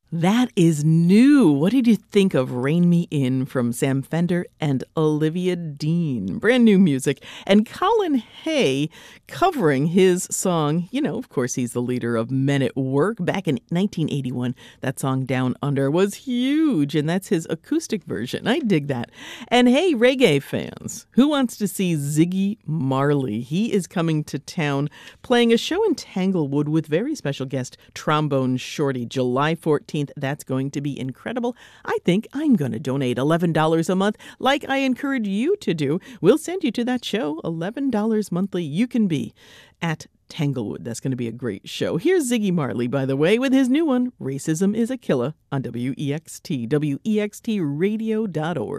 That is new. What did you think of Rain Me In from Sam Fender and Olivia Dean? Brand new music. And Colin Hay covering his song. You know, of course, he's the leader of Men at Work. Back in 1981, that song Down Under was huge, and that's his acoustic version. I dig that. And hey, reggae fans, who wants to see Ziggy Marley? He is coming to town playing a show in Tanglewood with very special guest Trombone Shorty, July 14th. That's going to be incredible. I think I'm going to donate $11 a month like I encourage you to do. We'll send you to that show. $11 monthly you can be at Tanglewood. That's going to be a great show. Here's Ziggy Marley, by the way, with his new one, Racism is a Killer, on WEXT, WEXTradio.org.